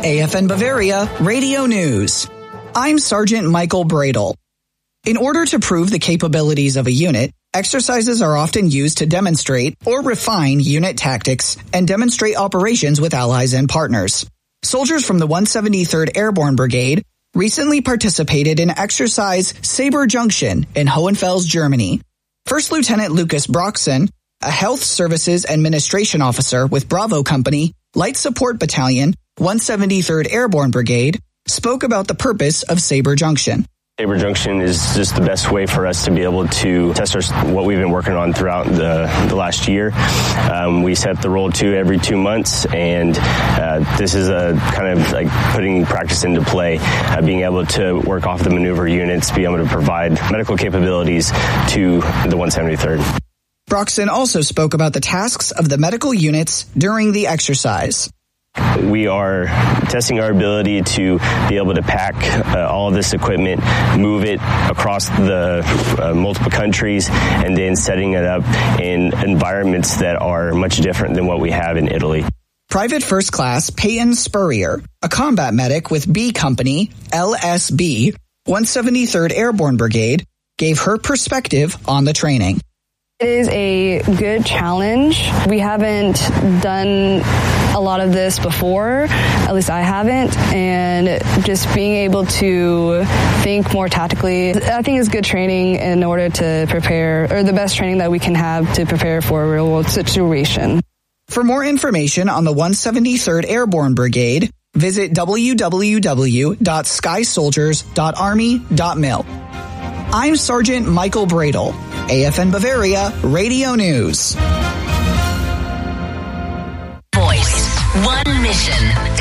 AFN Bavaria Radio News. I'm Sergeant Michael Bradle. In order to prove the capabilities of a unit, exercises are often used to demonstrate or refine unit tactics and demonstrate operations with allies and partners. Soldiers from the 173rd Airborne Brigade recently participated in exercise Sabre Junction in Hohenfels, Germany. First Lieutenant Lucas Broxson, a Health Services Administration Officer with Bravo Company, Light Support Battalion, 173rd Airborne Brigade, spoke about the purpose of Sabre Junction. Sabre Junction is just the best way for us to be able to test what we've been working on throughout the last year. We set the roll 2 every 2 months, and this is a kind of like putting practice into play, being able to work off the maneuver units, be able to provide medical capabilities to the 173rd. Broxson also spoke about the tasks of the medical units during the exercise. We are testing our ability to be able to pack all of this equipment, move it across the multiple countries, and then setting it up in environments that are much different than what we have in Italy. Private First Class Peyton Spurrier, a combat medic with B Company, LSB, 173rd Airborne Brigade, gave her perspective on the training. It is a good challenge. We haven't done a lot of this before, at least I haven't, and just being able to think more tactically, I think is good training in order to prepare, or the best training that we can have to prepare for a real world situation. For more information on the 173rd Airborne Brigade, visit www.skysoldiers.army.mil. I'm Sergeant Michael Bradle, AFN Bavaria Radio News. Voice, one mission.